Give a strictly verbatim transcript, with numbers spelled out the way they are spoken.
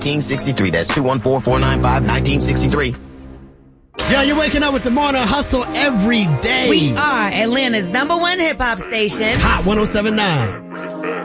nineteen sixty-three. That's two one four, four nine five, nineteen sixty-three. Yo, you're waking up with the Morning Hustle every day. We are Atlanta's number one hip-hop station. Hot one oh seven point nine.